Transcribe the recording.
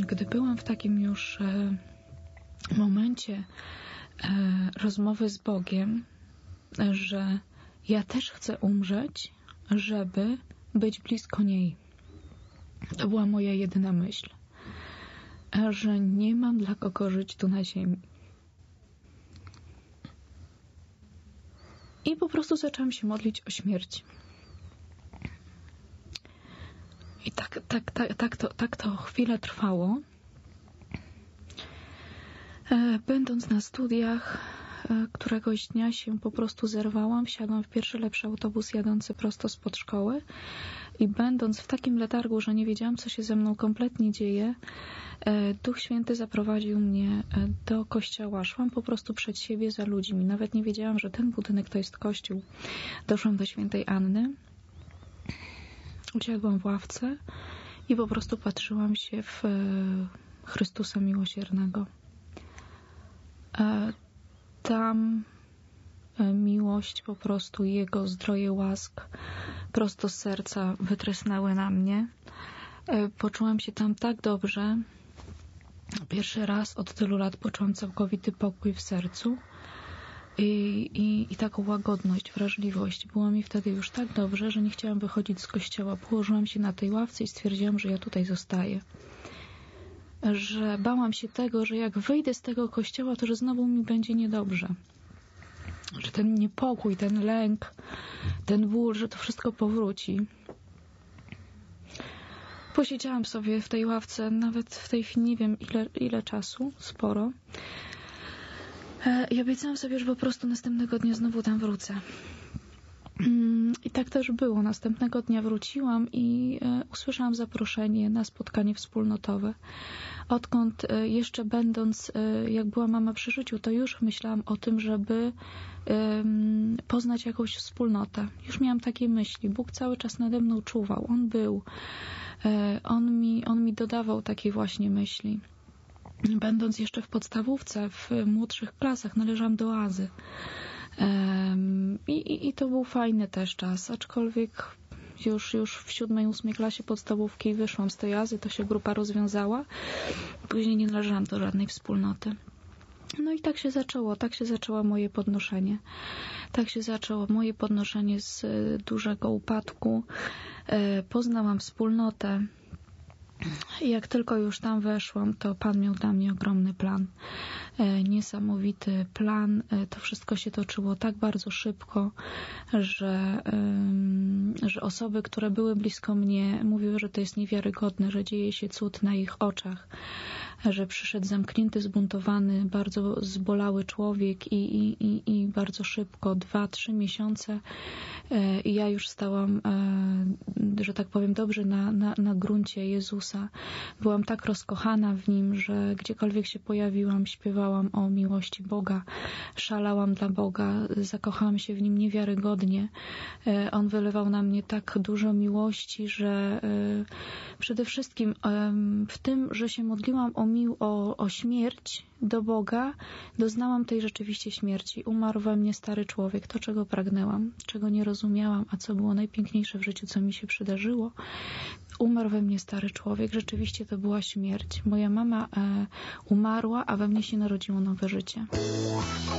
gdy byłam w takim już momencie rozmowy z Bogiem, że ja też chcę umrzeć, żeby być blisko niej. To była moja jedyna myśl, że nie mam dla kogo żyć tu na ziemi. I po prostu zaczęłam się modlić o śmierć. I tak to chwilę trwało. Będąc na studiach, któregoś dnia się po prostu zerwałam, wsiadłam w pierwszy lepszy autobus jadący prosto spod szkoły i będąc w takim letargu, że nie wiedziałam, co się ze mną kompletnie dzieje, Duch Święty zaprowadził mnie do kościoła. Szłam po prostu przed siebie za ludźmi. Nawet nie wiedziałam, że ten budynek to jest kościół. Doszłam do świętej Anny. Usiadłam w ławce i po prostu patrzyłam się w Chrystusa Miłosiernego. Tam miłość, po prostu Jego zdroje łask prosto z serca wytrysnęły na mnie. Poczułam się tam tak dobrze. Pierwszy raz od tylu lat poczułam całkowity pokój w sercu i taką łagodność, wrażliwość. Było mi wtedy już tak dobrze, że nie chciałam wychodzić z kościoła. Położyłam się na tej ławce i stwierdziłam, że ja tutaj zostaję. Że bałam się tego, że jak wyjdę z tego kościoła, to że znowu mi będzie niedobrze. Że ten niepokój, ten lęk, ten ból, że to wszystko powróci. Posiedziałam sobie w tej ławce, nawet w tej chwili nie wiem ile czasu, sporo. I obiecałam sobie, że po prostu następnego dnia znowu tam wrócę. I tak też było. Następnego dnia wróciłam i usłyszałam zaproszenie na spotkanie wspólnotowe. Odkąd jeszcze będąc, jak była mama przy życiu, to już myślałam o tym, żeby poznać jakąś wspólnotę. Już miałam takie myśli. Bóg cały czas nade mną czuwał. On był. On mi dodawał takiej właśnie myśli. Będąc jeszcze w podstawówce, w młodszych klasach, należałam do oazy. I to był fajny też czas, aczkolwiek już w 7., 8. klasie podstawówki wyszłam z tej oazy, to się grupa rozwiązała. Później nie należałam do żadnej wspólnoty. No i tak się zaczęło moje podnoszenie. Tak się zaczęło moje podnoszenie z dużego upadku. Poznałam wspólnotę. I jak tylko już tam weszłam, to Pan miał dla mnie ogromny plan. Niesamowity plan. To wszystko się toczyło tak bardzo szybko, że osoby, które były blisko mnie, mówiły, że to jest niewiarygodne, że dzieje się cud na ich oczach, że przyszedł zamknięty, zbuntowany, bardzo zbolały człowiek i bardzo szybko, 2-3 miesiące i ja już stałam, że tak powiem, dobrze na gruncie Jezusa. Byłam tak rozkochana w Nim, że gdziekolwiek się pojawiłam, śpiewałam o miłości Boga, szalałam dla Boga, zakochałam się w Nim niewiarygodnie. On wylewał na mnie tak dużo miłości, że przede wszystkim w tym, że się modliłam o śmierć do Boga, doznałam tej rzeczywiście śmierci. Umarł we mnie stary człowiek, to czego pragnęłam, czego nie rozumiałam, a co było najpiękniejsze w życiu, co mi się przydarzyło. Umarł we mnie stary człowiek, rzeczywiście to była śmierć. Moja mama umarła, a we mnie się narodziło nowe życie.